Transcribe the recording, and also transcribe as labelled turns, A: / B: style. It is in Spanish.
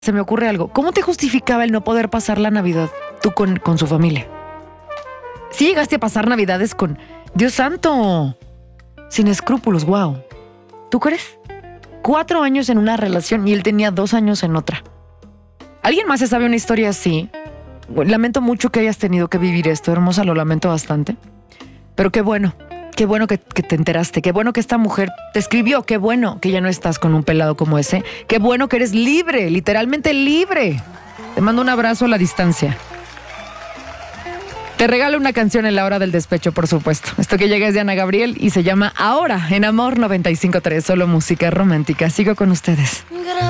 A: se me ocurre algo. ¿Cómo te justificaba el no poder pasar la Navidad tú con su familia? Sí llegaste a pasar Navidades con... Dios santo, sin escrúpulos, wow. ¿Tú crees? 4 años en una relación y él tenía 2 años en otra. ¿Alguien más se sabe una historia así? Lamento mucho que hayas tenido que vivir esto, hermosa, lo lamento bastante. Pero qué bueno que te enteraste, qué bueno que esta mujer te escribió, qué bueno que ya no estás con un pelado como ese, qué bueno que eres libre, literalmente libre. Te mando un abrazo a la distancia. Te regalo una canción en la hora del despecho, por supuesto. Esto que llega es de Ana Gabriel y se llama Ahora, en Amor 95.3, solo música romántica. Sigo con ustedes.